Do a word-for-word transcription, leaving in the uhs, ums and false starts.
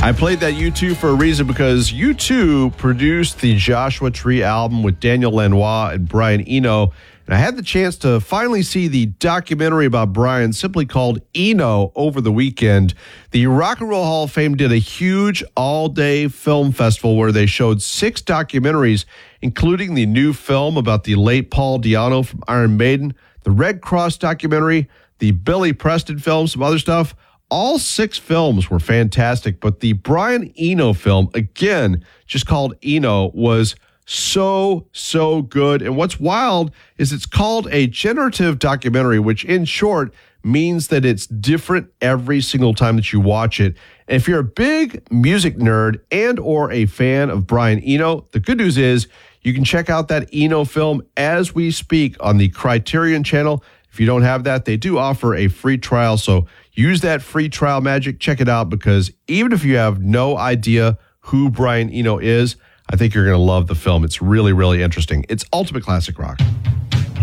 I played that U two for a reason because U two produced the Joshua Tree album with Daniel Lanois and Brian Eno. And I had the chance to finally see the documentary about Brian, simply called Eno, over the weekend. The Rock and Roll Hall of Fame did a huge all-day film festival where they showed six documentaries, including the new film about the late Paul Di'Anno from Iron Maiden, the Red Cross documentary, the Billy Preston film, some other stuff. All six films were fantastic, but the Brian Eno film, again, just called Eno, was so, so good. And what's wild is it's called a generative documentary, which in short means that it's different every single time that you watch it. And if you're a big music nerd and or a fan of Brian Eno, the good news is you can check out that Eno film as we speak on the Criterion channel. If you don't have that, they do offer a free trial. So use that free trial magic. Check it out, because even if you have no idea who Brian Eno is, I think you're going to love the film. It's really, really interesting. It's Ultimate Classic Rock.